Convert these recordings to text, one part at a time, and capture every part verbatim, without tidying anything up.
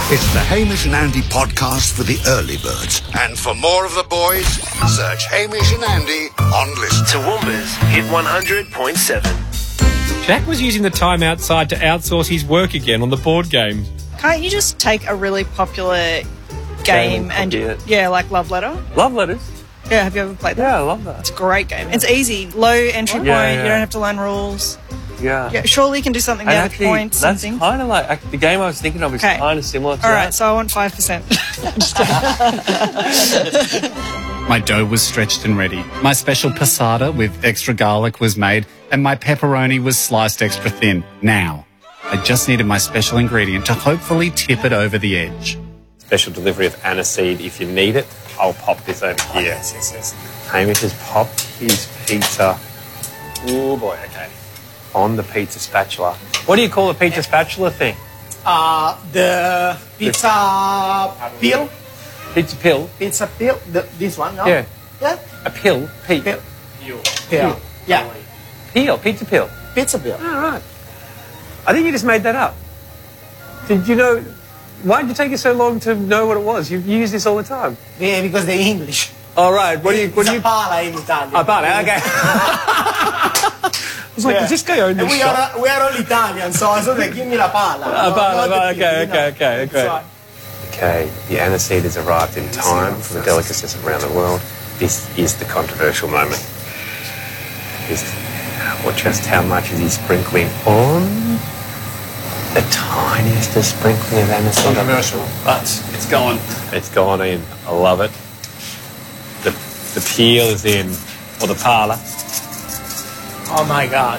It's the Hamish and Andy podcast for the early birds. And for more of the boys, search Hamish and Andy on Listen. Toowoomba's Hit one hundred point seven. Jack was using the time outside to outsource his work again on the board game. Can't you just take a really popular game and, yeah, like Love Letter? Love Letters? Yeah, have you ever played that? Yeah, I love that. It's a great game. It's easy, low entry point, Yeah, yeah. you don't have to learn rules. Yeah. Yeah, surely you can do something And there actually, with points that's and things. kind of like, ac- the game I was thinking of is Okay. kind of similar to All that. right, so I want five percent. My dough was stretched and ready. My special passata with extra garlic was made, and my pepperoni was sliced extra thin. Now, I just needed my special ingredient to hopefully tip it over the edge. Special delivery of aniseed. If you need it, I'll pop this over here. Yes, yes, yes. Hamish has popped his pizza. Oh boy, okay. On the pizza spatula. What do you call a pizza spatula thing? Uh, the pizza pill. Pizza pill? Pizza pill. The, this one, no? Yeah. Yeah. A pill? Pe- Pill. Pill. Yeah. Peel, pizza pill. Pizza pill. All right. I think you just made that up. Did you know? Why did it take you so long to know what it was? You, you use this all the time. Yeah, because they're English. All right. What do you? What It's do you? a pala in Italian. Ah, pala, okay. I was like, Yeah. does this guy own this we shop? are we are all Italian, so I thought, give me la pala. Ah, No, pala, not the pala, pill, okay, you know. okay, okay, okay. That's right. Okay, the aniseed has arrived in time for the delicacies around the world. This is the controversial moment. Is or just how much is he sprinkling on? The tiniest of sprinkling of aniseed. Controversial, but it's gone. It's gone in. I love it. The the peel is in, or the parlour. Oh my God.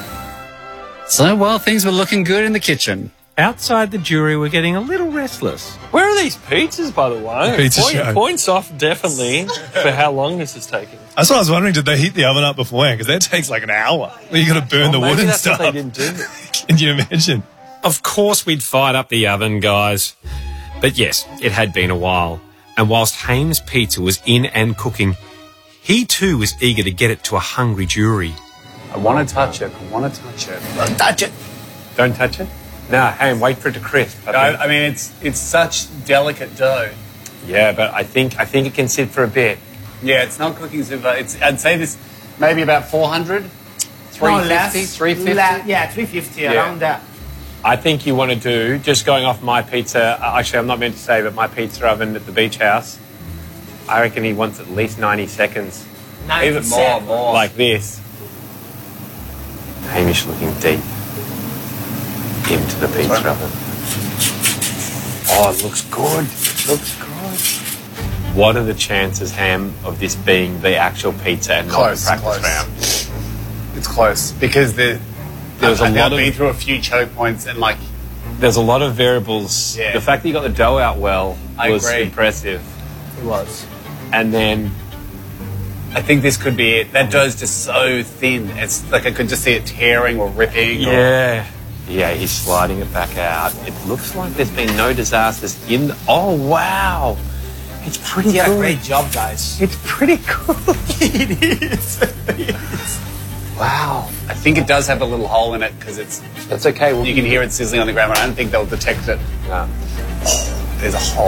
So, well, things were looking good in the kitchen. Outside, the jury were getting a little restless. Where are these pizzas, by the way? Pizza Point, show. Points off, definitely, for how long this is taking. That's what I was wondering. Did they heat the oven up beforehand? Because that takes like an hour. Well, you got to burn the Maybe wood and that's stuff. what they didn't do. Can you imagine? Of course we'd fired up the oven, guys. But yes, it had been a while. And whilst Hames' pizza was in and cooking, he too was eager to get it to a hungry jury. I want to touch it. I want to touch it. Don't touch it. Don't touch it? No, hey, wait for it to crisp. I I, think. I mean, it's it's such delicate dough. Yeah, but I think I think it can sit for a bit. Yeah, it's not cooking super. It's I'd say this maybe about four hundred, three No, fifty, less. three fifty. La- yeah, three fifty, Yeah. around that. I think you want to do, just going off my pizza, uh, actually I'm not meant to say, but my pizza oven at the beach house, I reckon he wants at least ninety seconds. Even more, ninety-seven. more. Like this. Hamish looking deep into the pizza oven. Oh, it looks good. It looks good. What are the chances, Ham, of this being the actual pizza and Close, not the practice close. round? It's close because the There was a I've, lot I've of- been through a few choke points and like There's a lot of variables. Yeah. The fact that you got the dough out well I was agree. impressive. It was. And then I think this could be it. That dough's just so thin. It's like I could just see it tearing or ripping. Or, Yeah. Yeah, he's sliding it back out. It looks like there's been no disasters in the... Oh, wow. It's pretty You did good. a great job, guys. It's pretty good. It is. It is. Wow. I think it does have a little hole in it because it's. That's okay. We'll You can hear it sizzling on the ground, but I don't think they'll detect it. No. There's a hole.